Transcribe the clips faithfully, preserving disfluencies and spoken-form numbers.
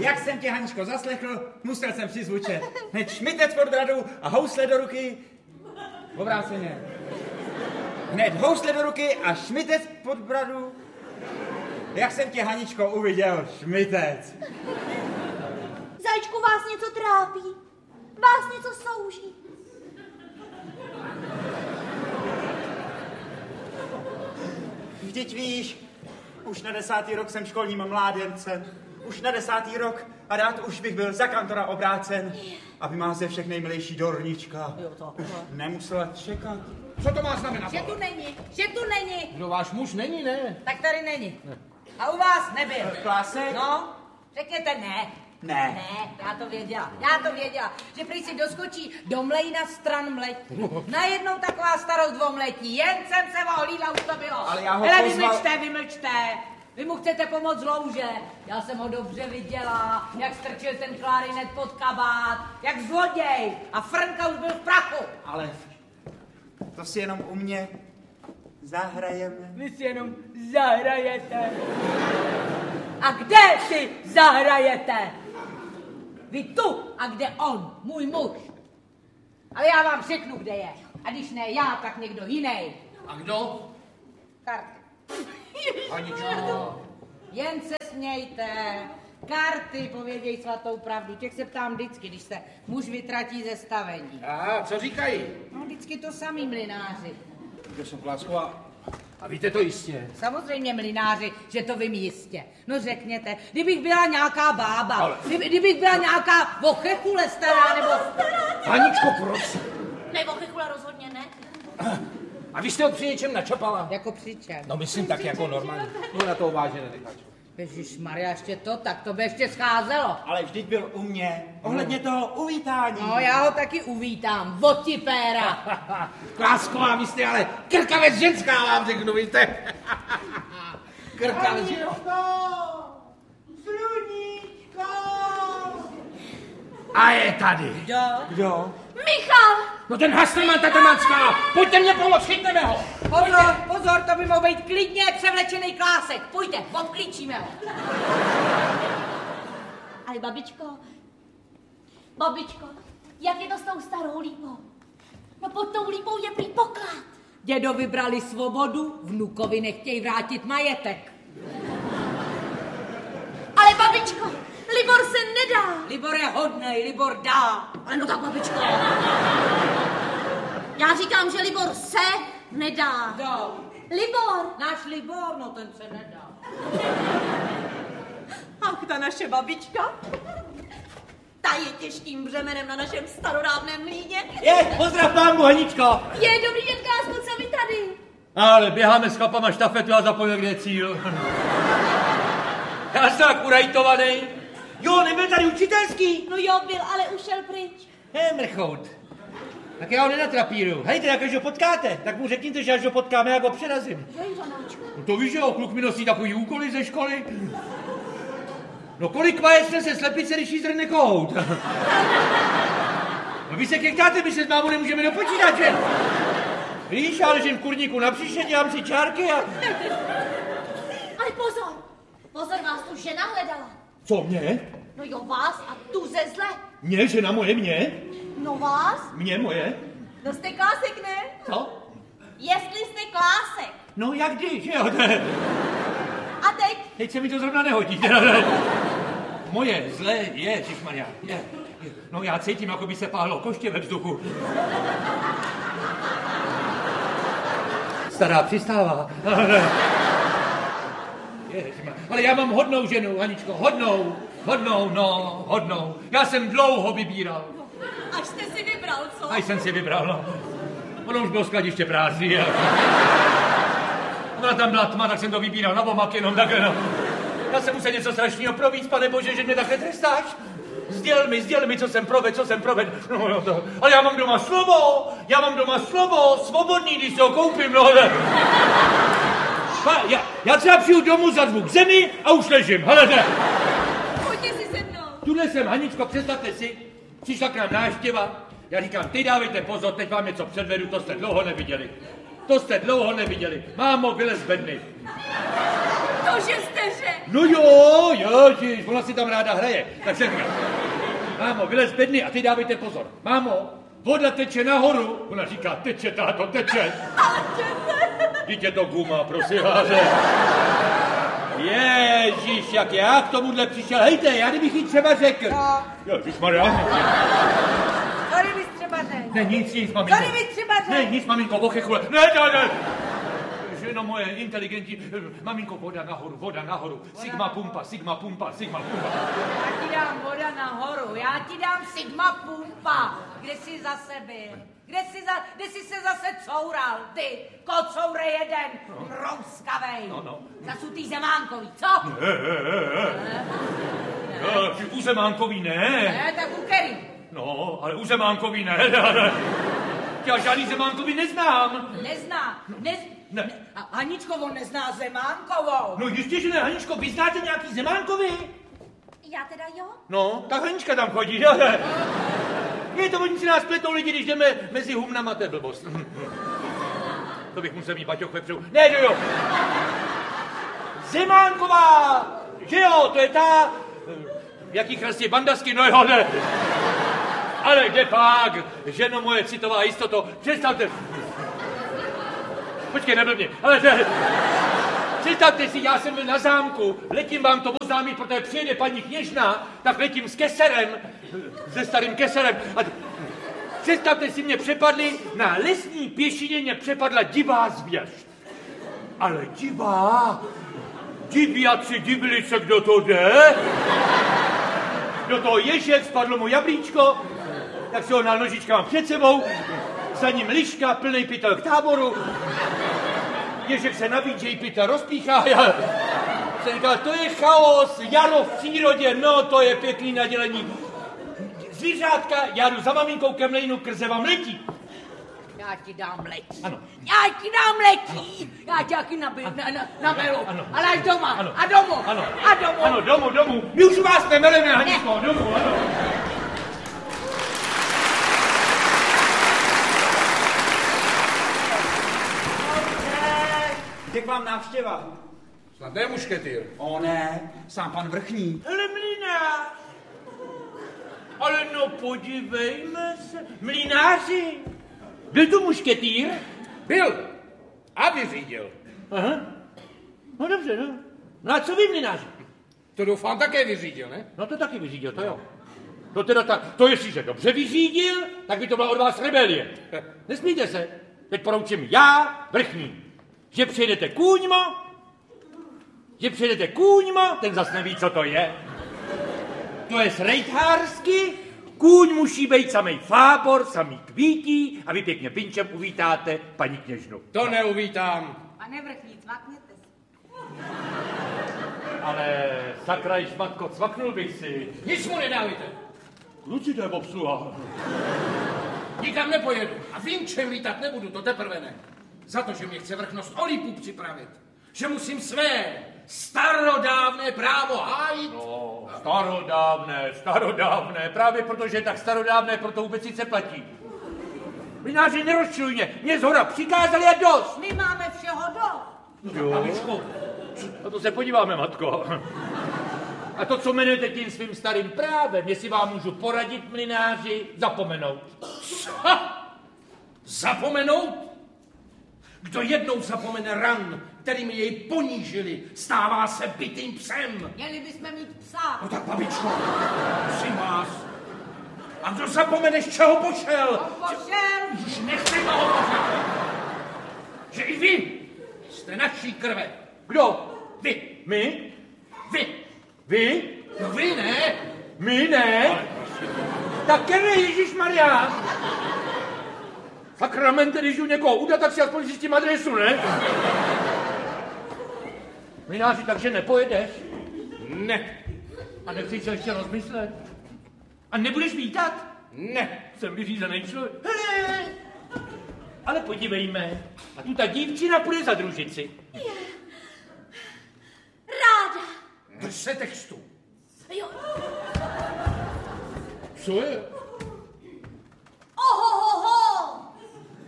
Jak jsem tě, Haničko, zaslechl, musel jsem přizvučet. Hned šmitec pod bradu a housle do ruky. Obráceně. Hned housle do ruky a šmitec pod bradu. Jak jsem tě, Haničko, uviděl, šmitec. Zajíčku, vás něco trápí? Vás něco souží? Vždyť víš, už na desátý rok jsem školním mládencem. Už na desátý rok a rád už bych byl za kantora obrácen, aby má ze všech nejmilejší Dornička. Jo, to. Nemusela čekat. Co to má znamenat? Že tu není, že tu není. Kdo váš muž není, ne? Tak tady není. Ne. A u vás nebyl. Klásek? No, řekněte ne. Ne. Ne, já to věděla, já to věděla, že prý si doskočí do mlejna stran mletí. Najednou taková starost dvomletí, jen jsem se ohlídla, už to bylo. Ale já ho Hele, pozval... vymlčte, vymlčte. Vy mu chcete pomoct louže. Já jsem ho dobře viděla, jak strčil ten klarinet pod kabát, jak zloděj. A Frnka už byl v prachu. Ale to si jenom u mě zahrajeme. Vy si jenom zahrajete. A kde si zahrajete? Vy tu a kde on, můj muž. Ale já vám řeknu, kde je. A když ne já, tak někdo jiný. A kdo? Karty. Haničko. Jen se smějte. Karty pověděj svatou pravdu. Těch se ptám vždycky, když se muž vytratí ze stavení. A co říkají? No vždycky to samý mlynáři. Kdo jsou Klásková? A víte to jistě? Samozřejmě mlynáři, že to vím jistě. No řekněte, kdybych byla nějaká bába, Ale... kdyby, kdybych byla nějaká vochechule stará, nebo... Haničko, proč? Ne, vochechule rozhodně ne. A vy jste ho při něčem načapala? Jako při čem? No myslím tak jako normálně. No na to vážně nenecháš. Ježišmarja, ještě to, tak to by ještě scházelo. Ale vždyť byl u mě, ohledně toho uvítání. No, já ho taky uvítám, votipéra. Klásková, vy jste ale krkavec ženská, vám řeknu, víte. Krkavec ženská. Sluníčko! A je tady. Kdo? Kdo? Michal! No ten Hastelman Tatemanská, pojďte mě pomoct, chytneme ho. Pozor, pozor, to by mohl být klidně převlečený Klásek. Pojďte, odklíčíme ho. Ale babičko, babičko, jak je to s tou starou lípou? No pod tou lípou je prý poklad. Dědo vybrali svobodu, vnukovi nechtějí vrátit majetek. Ale babičko, Libor se nedá. Libor je hodnej, Libor dá. Ale no tak babičko. Já říkám, že Libor se nedá. Kdo? Libor. Náš Libor, no ten se nedá. Ach, ta naše babička. Ta je těžkým břemenem na našem starodávném mlýně. Je, pozdrav pánu, Haničko. Je, dobrý den, Klásku, co vy tady? Ale běháme s chlapama štafetu a zapomněl, kde je cíl. Já jsem tak urajtovaný. Jo, nebyl tady učitelský. No jo, byl, ale ušel pryč. Je, mrchout. Tak já ho nenatrapíru. Hejte, jak až ho potkáte, tak mu řekněte, že až ho potkáme, jak ho přerazím. Hej, Řanáčku. No to víš, že jo, kluk mi nosí takový úkoly ze školy. No kolik vaječne se slepice, když jí zrne kohout. No vy se kechtáte, my se s mámou nemůžeme do počítače. Víš, já ležím v kurníku na příště, dělám si čárky a... Ale pozor, pozor, vás tu žena hledala. Co, mě? No jo, vás a tu ze zle. Mě, žena moje, mě? No vás? Mě, moje? No jste Klásek, ne? Co? Jestli jste Klásek. No jak kdy, že jo? To je... A teď? Teď se mi to zrovna nehodí. Moje zlé je, ježišmarja, je, je. No já cítím, jako by se páhlo koště ve vzduchu. Stará přistává. Ježišmarja. Ale já mám hodnou ženu, Haničko, hodnou, hodnou, no, hodnou. Já jsem dlouho vybíral. Až jste si vybral, co? Až jsem si vybral, no. Ono už bylo skladiště prázdný. Ona tam byla tma, tak jsem to vybíral na omak jenom takhle, no. Já jsem musel něco strašného províct, pane Bože, že mě takhle trestáš. Sděl mi, sděl mi, co jsem provedl, co jsem provedl. No, no, to. Ale já mám doma slovo, já mám doma slovo, svobodný, když se ho koupím, no. Ha, já, já třeba přijdu domů, zadvu k zemi a už ležím, hele, ne. Pojďte si se mnou. Tuhle jsem, Haničko, představte si, přišla k nám návštěva. Já říkám, ty dávejte pozor, teď vám něco předvedu, to jste dlouho neviděli. To jste dlouho neviděli. Mámo, vylez z bedny. To Cože jste řekl? No jo, jo, ježiš, ona si tam ráda hraje. Tak se říká, mámo, vylez z bedny a ty dávejte pozor. Mámo, voda teče nahoru. Ona říká, teče, táto, teče. Dítě to guma, prosím vás. Ježíš, jak já k tomuhle přišel. Hejte, já kdybych jí třeba řekl. No. Ježišmarja. Co kdybys třeba řekl? Ne, nic, nic, maminko. Co kdybys třeba řekl? Ne, nic, maminko, vochechule. Ne, ne, ne. Ženo moje inteligentní, maminko, voda nahoru, voda nahoru. Sigma pumpa, sigma pumpa, sigma pumpa. Já ti dám voda nahoru, já ti dám sigma pumpa. Kde jsi zase byl? Kde jsi, za, kde jsi se zase coural, ty, kocoure jeden, no. Mrouskavej. No, no. Zasutý Zemánkový, co? Ne, ne, ne. ne. U Zemánkový ne. Ne, tak u který? No, ale u Zemánkový ne, ne, ne. Já žádný Zemánkový neznám. Nezná, nez... Ne. ne. A Haničko, on nezná Zemánkovou. No jistě, že ne, Haničko, vy znáte nějaký Zemánkový? Já teda jo? No, tak Hanička tam chodí, jo, ne? Je to, oni si nás pletou lidi, když jdeme mezi humnama, to je blbost. To bych musel mít baťoch vepředu. Ne, jo, jo. Zemánková, že jo, to je ta... Jaký krásně bandasky, no jo, ne. Ale kde pak, ženo moje citová jistoto, představte... Počkej, nebyl mě, ale že... Představte si, já jsem byl na zámku, letím vám to oznámit, protože přijede paní kněžna, tak letím s keserem, se starým keserem. A představte si, mě přepadli, na lesní pěšině mě přepadla divá zvěř. Ale divá, diviaci divili se, kdo to jde. Do toho ježek, spadlo mu jablíčko, tak si ho na nožička před sebou, za ním liška, plnej pytel k táboru. Ježek se nabídže, pytel rozpíchá. Já jsem říkal, to je chaos, jaro v přírodě, no to je pěkný nadělení. Zvířátka, já jdu za maminkou ke mlejnu, krze vám letí. Já ti dám letí. Ano. Já ti dám letí. Já ti taky naberu. Na, na, naberu. Ano. Ale až doma. Ano. A domů. Ano. A domů. Ano, domů, domů. My už vás nemeleme, Haničko, domů, ano. Je k vám návštěva. Snad ne mušketýr. O ne, sám pan vrchní. Ale mlynář. Ale no podívejme se. Mlynáři. Byl tu mušketýr? Byl a vyřídil. Aha. No dobře, no. No a co vy, mlynáři? To doufám také vyřídil, ne? No to taky vyřídil, to jo. To teda tak, to jestliže dobře vyřídil, tak by to byla od vás rebelie. Nesmíte se. Teď poroučím já, vrchní. Že přijedete kůňmo, že přijedete kůňmo, ten zas neví, co to je. To je rejthársky, kůň musí být samej fábor, samý kvítí a vy pěkně pinčem uvítáte paní kněžnu. To neuvítám. Pane vrchní, cvakněte se. Ale sakra, šmatko, cvaknul bych si. Nic mu nedávajte. Kluci, to je obsluha. Nikam nepojedu a vím, čem lítat nebudu, to teprve ne. Za to, že mě chce vrchnost Olípu připravit. Že musím své starodávné právo hájit. No, starodávné, starodávné, právě protože je tak starodávné, proto vůbec sice platí. Mlynáři, nerozčiluj mě, mě zhora přikázali a dost. My máme všeho dost. Jo, a to se podíváme, matko. A to, co jmenujete tím svým starým právem, jestli vám můžu poradit, mlynáři, zapomenout. Co? Zapomenout? Kdo jednou zapomene ran, kterými jej ponížili, stává se bitým psem. Měli bychom mít psa. No tak, babičko, prosím vás. A kdo zapomene, z čeho pošel? On pošel. Už nechcejme ho pořád. Že i vy jste naší krve. Kdo? Vy. My? Vy. Vy? No vy ne. My ne? Tak který, Ježišmarja? Sakramente, když jdu někoho udat, tak si aspoň zjistím adresu, ne? Mlynáři, takže nepojedeš? Ne. A nechceš se ještě rozmyslet? A nebudeš vítat? Ne. Jsem vyřízený člověk. Hele! Ale podívejme. A tu ta dívčina půjde za družici. Ráda. Drž se textu. Jo. Co je? Ohohoho.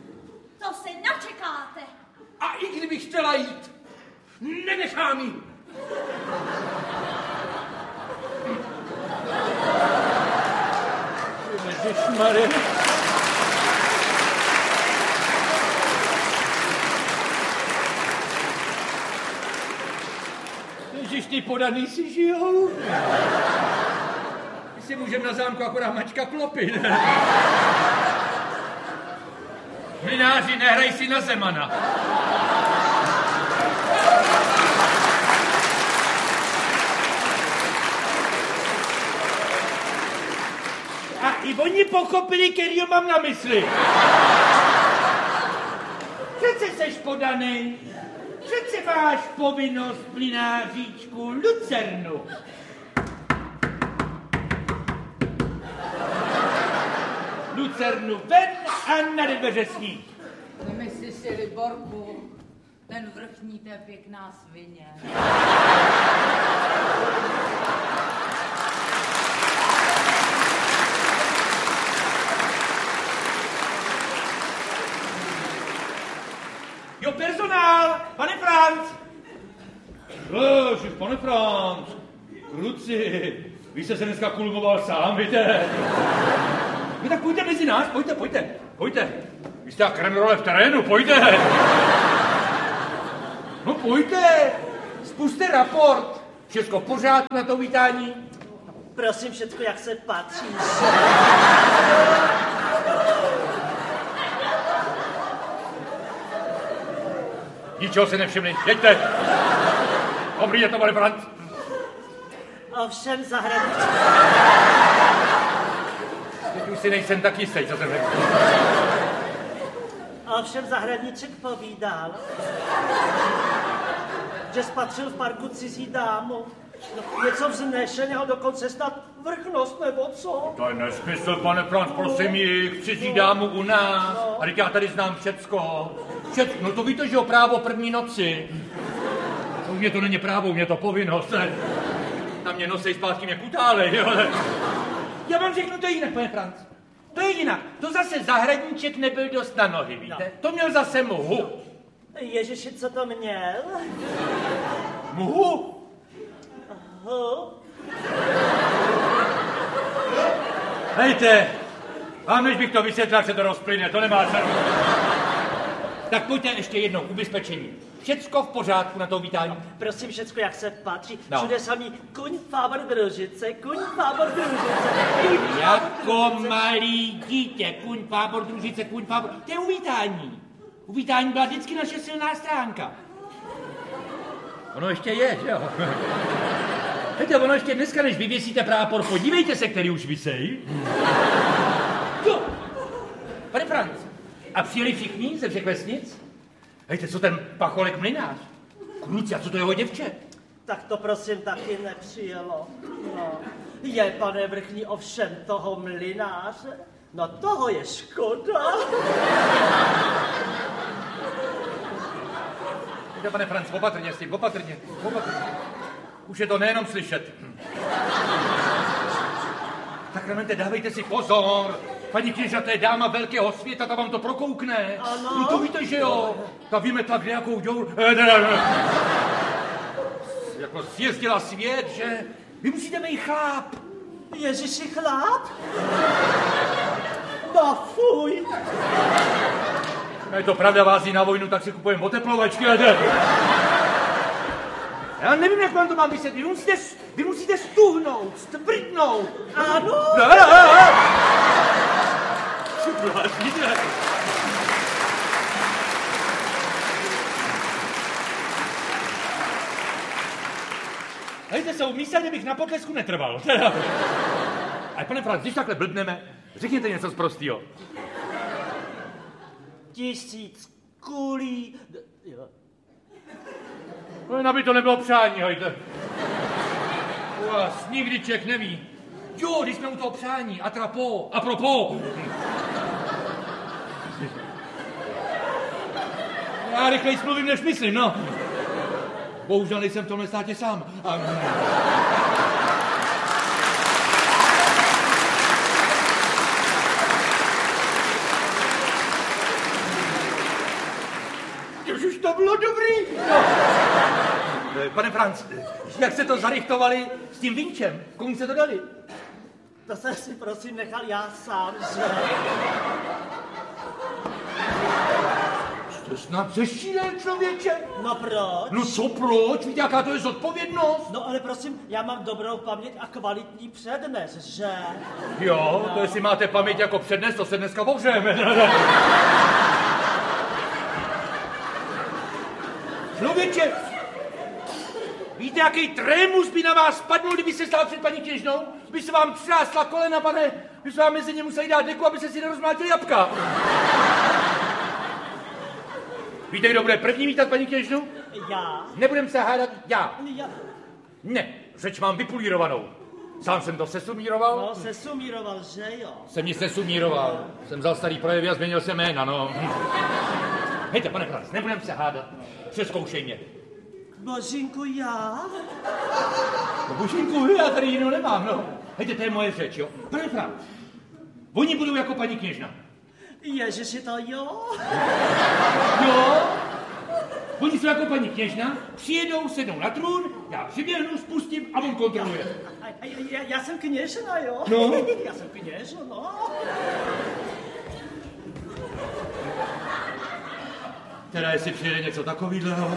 To se načekáte. A i kdybych chtěla jít, nenechám jí. Ježišmarja. Ježiš, ty podaný si žijou. My si můžeme na zámku akorát mačka klopit. Mlynáři, nehraj si na Zemana. A i oni pochopili, kterýho mám na mysli. Přece seš podanej. Přece máš povinnost, mlynáříčku, lucernu. Lucernu ven a na dveře snít. Nemysli si, Liborku, ten vrchní, to je pěkná svině. Jo, personál, pane Franc. Ježiš, pane Franc. Kluci, vy jste se dneska kulmoval sám, víte? No tak pojďte mezi nás, pojďte, pojďte, pojďte. Vy jste jak kremrole v terénu, pojďte. No pojďte, spuste raport. Všechno v pořádku na to vítání? Prosím, všechno, jak se patří. Ničeho se nevšimli, jeďte. Dobrý je to, pane Franc. Ovšem zahraničí. Teď už si nejsem tak jistý, co jsem řekl. Ovšem zahradníček povídal, že spatřil v parku cizí dámu. No, něco vznešeného, dokonce snad vrchnost, nebo co? To je nesmysl, pane Franc, prosím jich, cizí dámu u nás. No. A teď já tady znám všecko. Všecko, no to víte, že o právo první noci. U mě to není právo, u mě to povinnost. Na mě nosej zpátky, mě kutálej, jo. Já vám řeknu to jinak, pane Franc. To je jinak. To zase zahradníček nebyl dost na nohy, víte? No. To měl zase mhu. Ježiši, co to měl? Mhu? Hu? Hejte, vám než bych to vysvětlil, jak se to rozplyne, to nemá cenu. Tak pojďte ještě jednou, ubezpečení. Všecko v pořádku na to vítání? Prosím, všecko, jak se patří. No. Všude samý kuň, fábor, družice, kuň, fábor, družice. Kuň, Jako malý dítě, kuň, fábor, družice, kuň, fábor. To je uvítání. Uvítání byla vždycky naše silná stránka. Ono ještě je, že jo? Víte, ono ještě dneska, než vyvěsíte prápor, podívejte se, který už visej. Jo. Pane Franc, a přijeli všichni ze všech vesnic? Hejte, co ten pacholek mlynář? Kluci, a co to jeho děvče? Tak to prosím taky nepřijelo. No. Je, pane vrchní, ovšem toho mlynáře? No toho je škoda. Víte, pane Franc, opatrně s tím, opatrně, opatrně. Už je to nejenom slyšet. Sakramente, dávejte si pozor. Paní kněžna, to je dáma velkého světa, ta vám to prokoukne. Ano. No to víte, že jo. Ta vymetla nějakou děur... Jako zjezdila svět, že... Vy musíte mít chláp. Ježiši, chláp? No fuj. Je to pravda, vází na vojnu, tak si kupujeme oteplovačky. Já nevím, jak vám to mám vysvětlit. Vy musíte, vy musíte stuhnout, stvrdnout. Ano. Hejte se, umysleli bych na potlesku netrval. A pane Franc, když takhle blbneme, řekněte něco z prostýho. Tisíc kulí. Jo. No, aby to nebylo přání, hejte. U vás nikdy člověk neví. Jo, když jsme u toho přání, a trapo, a propos. Já rychleji mluvím, než myslím, no. Bohužel nejsem v tomhle státě sám. A... Už to bylo dobrý. No. pane Franc, jak se to zarychtovali s tím vinčem? Komu se to dali? To jsem si prosím nechal já sám, že? To snad zešílel, člověče? No proč? No co proč? Víte, jaká to je zodpovědnost? No ale prosím, já mám dobrou paměť a kvalitní přednes, že? Jo, no. To jestli máte paměť jako přednes, to se dneska pohřejeme. Člověče, víte, jaký trémus by na vás spadnul, kdyby se stál před paní kněžnou? By se vám třásla kolena, pane, by se vám mezi ně museli dát deku, aby se si nerozmlátili jabka. Víte, kdo bude první vítat paní kněžnu? Já? Nebudem se hádat, já. Já. Ne, řeč mám vypulírovanou. Sám jsem to sesumíroval. No, sesumíroval, že jo? Jsem ji sesumíroval. Jsem vzal starý projevy a změnil jsem jména, no. Hejte, pane Franc, nebudem se hádat. Přeskoušej mě. Božínku, já? No, Božínku, já tady jinou nemám, no. Hejte, to je moje řeč, jo. Pane Franc, oni budou jako paní kněžna. Ježiši, to jo? Jo? Oni jsou jako paní kněžna, přijedou, sednou na trůn, já přiběhnu, spustím a on kontroluje. A, a, já, já jsem kněžna, jo? No. Já jsem kněžna, no. Teda jestli přijede něco takovýhleho.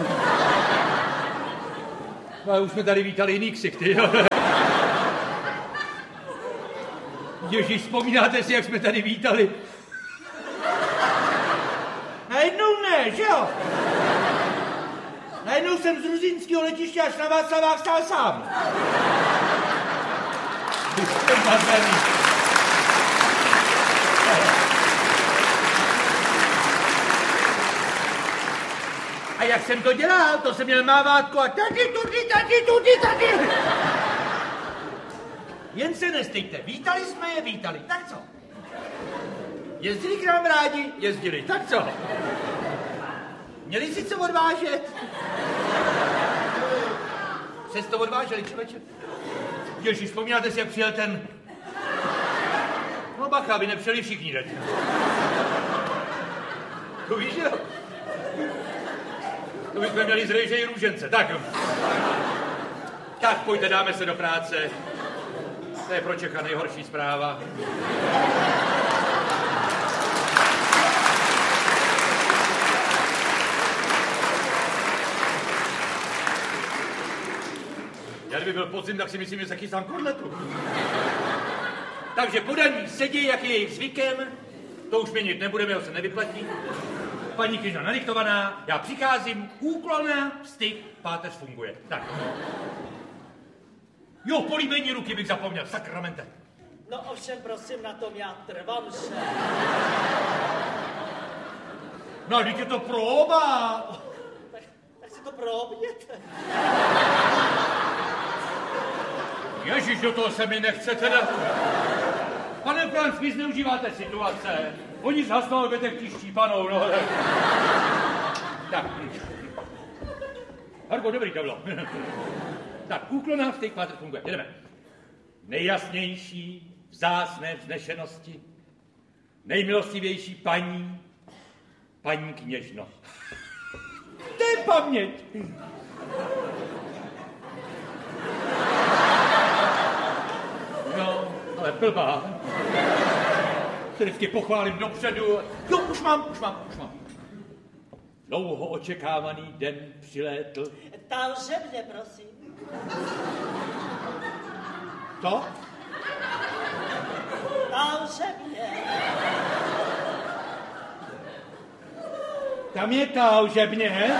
No, už jsme tady vítali jiný ksichty, jo? Ježíš, vzpomínáte si, jak jsme tady vítali? Najednou ne, že jo? Najednou jsem z Ruzínského letiště až na Václavách stál sám. Jsem bazéný. A jak jsem to dělal, to jsem měl mávátko a tady, tudy, tady, tudy, tady. Jen se nestejte, vítali jsme je, vítali, tak co? Jezdili k nám rádi, jezdili, tak co? Měli si co odvážet? Přesto odváželi, člověče. Ježíš, vzpomínáte si, jak přijel ten... No bacha, aby nepřijeli všichni, teď. To víš, jo? To bychom měli z rejže i růžence, tak jo. Tak pojďte, dáme se do práce. To je pro Čecha nejhorší zpráva. Já kdyby byl podzim, tak si myslím, že se chystám kourletu. Takže podaní sedí, jak je jejich zvykem. To už měnit nebudeme, ho se nevyplatí. Paní kněžna nadiktovaná, já přicházím, úklona, styk, páteř funguje. Tak. Jo, políbení ruky bych zapomněl, sakramente. No ovšem, prosím, na tom já trvám, že... No, teď je to próba. Tak, tak si to probněte. Ježíš, do toho se mi nechce teda. Pane Franc, vy zneužíváte situace. Oni zhasnou, ale budete chtít štípanou, no. Tak. Harko, dobrý to bylo. Tak, úklona, styk, páteř funguje. Jedeme. Nejjasnější, vzácné vznešenosti, nejmilostivější paní, paní kněžno. To je paměť. No, ale blbá. Se vždycky pochválím dopředu. Jo, už mám, už mám, už mám. Dlouho očekávaný den přilétl. Takže mě, prosím. Co? Takže mě. Tam je talžebně.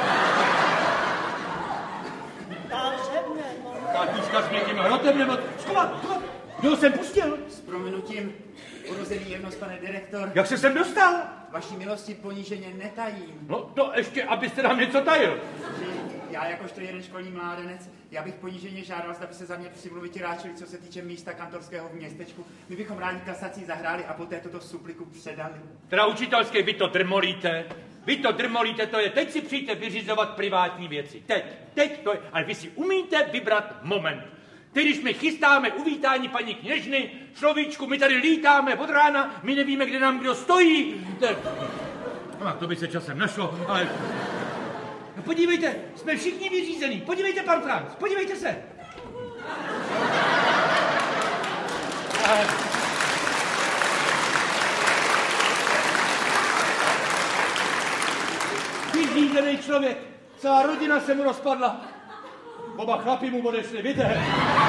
Talžebně, no. Kátička s měkkým hrotem, nebo... Skovat, skovat. Kdo jsem pustil? S prominutím, urozený jemnost, pane direktor. Jak se sem dostal? Vaší milosti poníženě netajím. No to ještě, abyste nám něco tajil. Já jakožto jeden školní mládenec, já bych poníženě žádal, zda by se za mě přimluviti ráčili, co se týče místa kantorského v městečku. My bychom rádi kasací zahráli a poté toto supliku předali. Teda učitelské, vy to drmolíte. Vy to drmolíte, to je, teď si přijďte vyřizovat privátní věci. Teď, teď to je, ale vy si umíte vybrat moment. Teď, když my chystáme uvítání paní kněžny, človíčku, my tady lítáme od rána, my nevíme, kde nám kdo stojí. Tak, no, to by se časem našlo, ale... No podívejte, jsme všichni vyřízení. Podívejte, pan Franc, podívejte se. Vyřízený člověk. Celá rodina se mu rozpadla. Oba chlapi mu odešli, víte?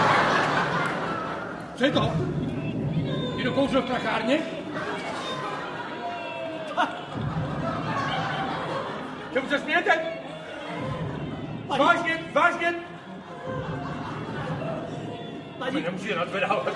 Co je to? Jdu kouřil v prachárně? Čemu se smějete? Pani... Vážně, vážně? Pani... Nemusíte nadvedávat.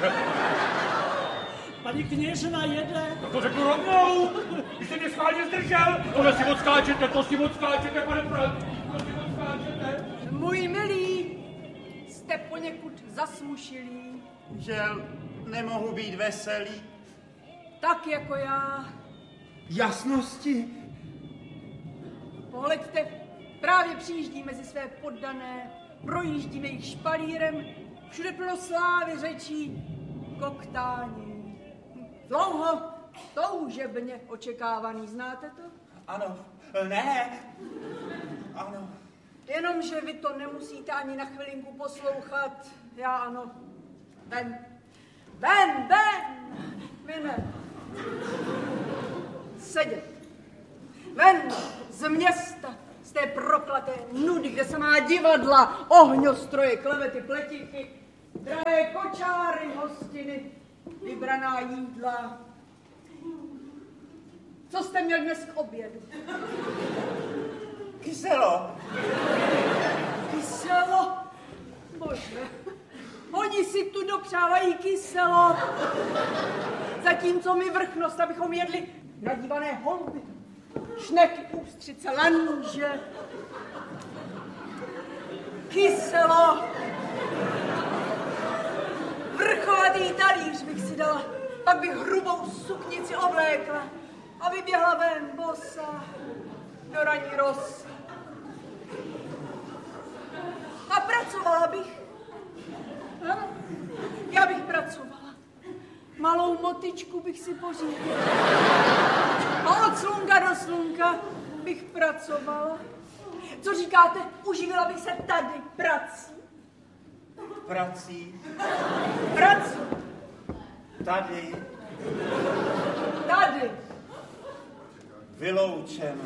Pani kněžna jede. No to řeknu rovnou. Vy jste mě schválně zdržel. Tohle si odskáčete, to si odskáčete, pane Franc. To si odskáčete. Můj milý, jste poněkud zasmušilý. Žel, nemohu být veselý. Tak jako já. Jasnosti. Pohleďte, právě přijíždí mezi své poddané, projíždíme jich špalírem, všude plno slávy, řečí, koktání. Dlouho, toužebně očekávaný, znáte to? Ano, ne. Ano. Jenomže vy to nemusíte ani na chvilinku poslouchat, já ano. Ven, ven, ven, vy ne. Sedět. Ven z města, z té proklaté nudy, kde se má divadla, ohňostroje, klevety, pletichy, drahé kočáry, hostiny, vybraná jídla. Co jste měl dnes k obědu? Kyselo. Kyselo? Bože, oni si tu dopřávají kyselo, zatímco my vrchnost, abychom jedli nadívané holuby, šneky, ústřice, lanže, kyselo, vrchovatý talíř bych si dala, pak bych hrubou suknici oblékla a vyběhla ven bosa do ranní rosy. A pracovala bych. Ano, já bych pracovala. Malou motičku bych si pořídila. A od slunka do slunka bych pracovala. Co říkáte, uživila bych se tady prací? Prací. Prací. Tady. Tady. Vyloučen.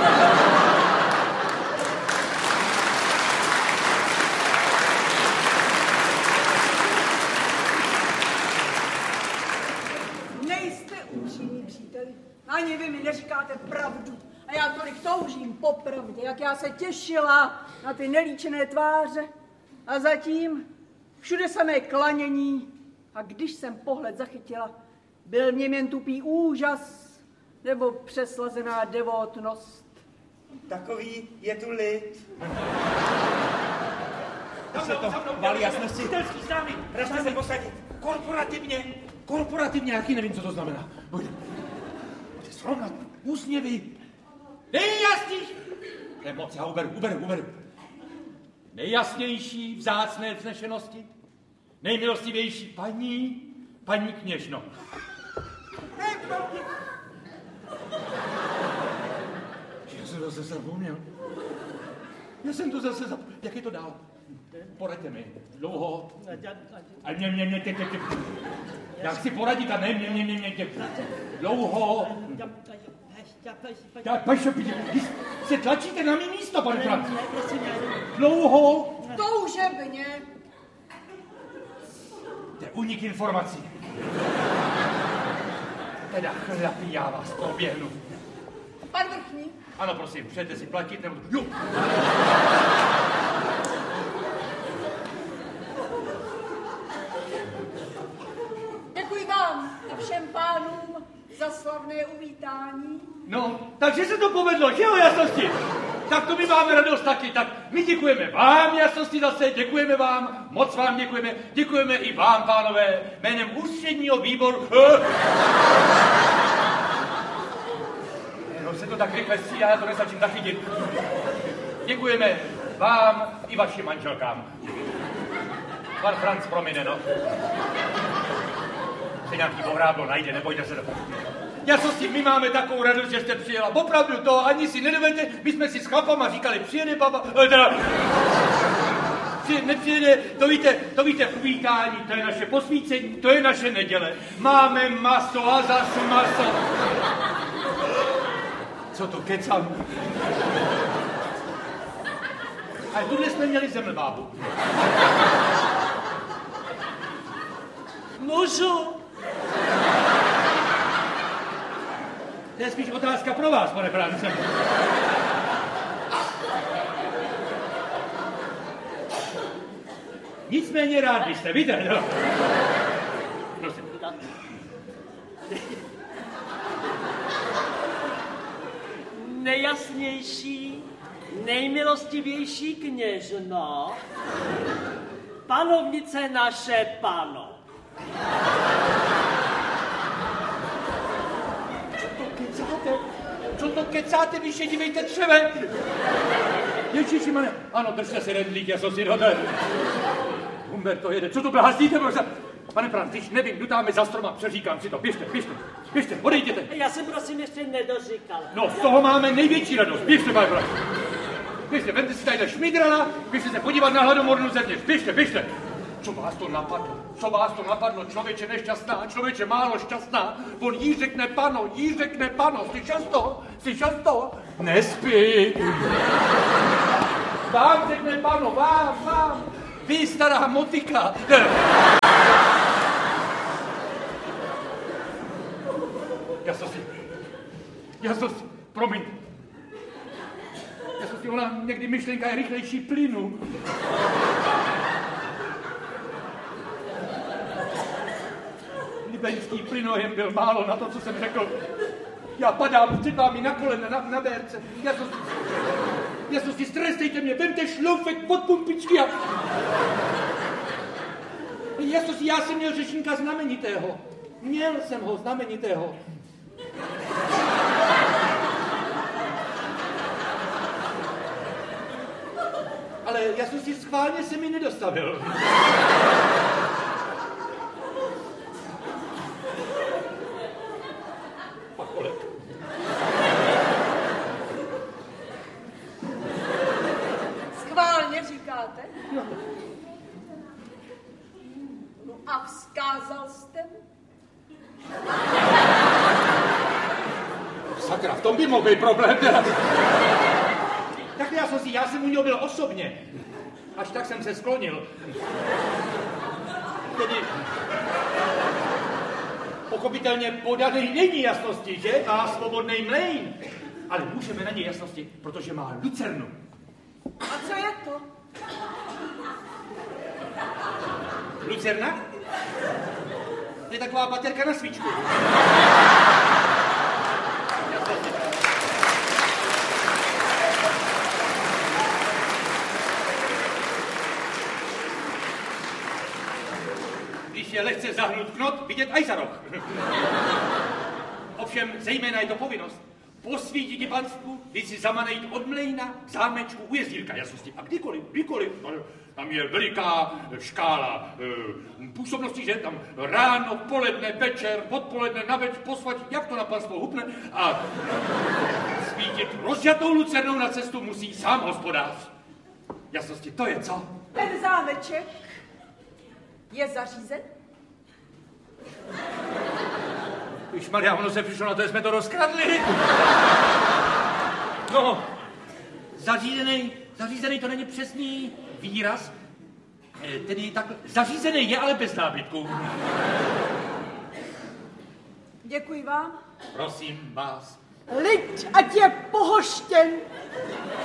Nejste upřímní příteli. Ani vy mi neříkáte pravdu. A já tolik toužím po pravdě, jak já se těšila na ty nelíčené tváře. A zatím všude samé klanění. A když jsem pohled zachytila, byl v něm jen tupý úžas nebo přeslazená devotnost. Takový je tu lid. Se to valí jasnosti. Telský s námi. Ražte se posadit. Korporativně. Korporativně, jaký nevím, co to znamená. Pojď. Pojď srovnat. Úsměvy. Nejjasnější. Ne, moc, já uberu, uberu, uberu. Nejjasnější, vzácné vznešenosti. Nejmilostivější paní, paní kněžno. Já jsem to zase zapomněl. Já jsem to zase zapomněl. Jak je to dál? Poraďte mi. Dlouho. A mě, mě, mě, tě, tě, tě. Já chci poradit a ne, mě, mě, mě, mě, tě. Dlouho. Já, pašo, když se tlačíte na mý místo, pane Franc. Dlouho. Toužebně. To je únik informací. Teda chlapi, já vás proběhnu. Pan vrchní. Ano, prosím, přejete si platit nebo... Jo. Děkuji vám a všem pánům za slavné uvítání. No, takže se to povedlo, že jo, jasnosti? Tak to my máme radost taky, tak my děkujeme vám, jasnosti zase, děkujeme vám, moc vám děkujeme, děkujeme i vám, pánové, jménem ústředního výboru... No se to tak rychle střídá, já to nestačím zachytit. Děkujeme vám i vašim manželkám. Pan Franc promine, no. Se nějaký bohráblo najde, nebojte se to. Já co s tím, my máme takovou radost, že jste přijela. Opravdu to ani si nedovedete, my jsme si s chlapama říkali, přijede baba, eh, teda, přijede, nepřijede, to víte, to víte, uvítání, to je naše posvícení, to je naše neděle. Máme maso a zas maso. Co to kecám? A tuhle jsme měli zemlbábu. Můžu? To je spíš otázka pro vás, pane France. Nicméně rád byste, víte, no. Prosím. Nejjasnější, nejmilostivější kněžno, panovnice naše pano. Co to kecáte? Co to kecáte, vy še dívejte třeve? Ježišimane, ano, držte se rendlík, já jsem si dotel. Humberto jede, co to blázdíte, možná? Pane Franc, když nevím, dutáme za stroma, přeříkám si to, běžte, běžte, běžte, odejděte. Já jsem prosím ještě nedoříkal. No, z toho máme největší radost, běžte, pane Franc. Běžte, vemte si tadyhle šmidrala, běžte se podívat na hladomornu zevnitř, běžte, běžte. Co vás to napadlo? Co vás to napadlo? Člověče nešťastná, člověče málo šťastná. On jí řekne pano, jí řekne pano. Slyšel jsi to? Slyšel jsi to? Nespí. Vám řekne pano, vám, vám. Vy, stará motika. Já jsem si... Já jsem si... Promiň. Já jsem si... Ona někdy myšlenka je rychlejší plynu. Libeňský plynojem byl málo na to, co jsem řekl. Já padám před vámi na kolena, na, na dérce. Já jsem... Já jsem si... Strestejte mě, vemte šloufek pod pumpičky a... Já jsem si... Já jsem měl řečníka znamenitého. Měl jsem ho znamenitého. Ale já jsem si schválně se mi nedostavil. Pakolet. Schválně říkáte? No. No a vzkázal jste mu? Sakra, v tom by mohl být problém. Tak já jsem si, já jsem u něho byl osobně. Až tak jsem se sklonil. Tedy... Pochopitelně podaný není jasnosti, že? Má svobodný mlejn. Ale můžeme na něj jasnosti, protože má lucernu. A co je to? Lucerna? To je taková baterka na svíčku. Když je lehce zahnut knot, vidět aj za roh. Ovšem, zejména je to povinnost. Posvítit panstvu, když si zamanejít od mlejna k zámečku u jezdírka jasnosti. A kdykoliv, kdykoliv. Tam je veliká škála e, působností, že tam ráno, poledne, večer, odpoledne, na več, posvať, jak to na panstvo hupne. A svítit rozžatou lucernou na cestu musí sám hospodář. Jasnosti, to je co? Ten zámeček je zařízen? Ježmarja, ono se přišlo na to, že jsme to rozkradli. No, zařízený, zařízený to není přesný výraz. E, tedy tak, zařízený je, ale bez nábytku. Děkuji vám. Prosím vás. Lid, ať je pohoštěn.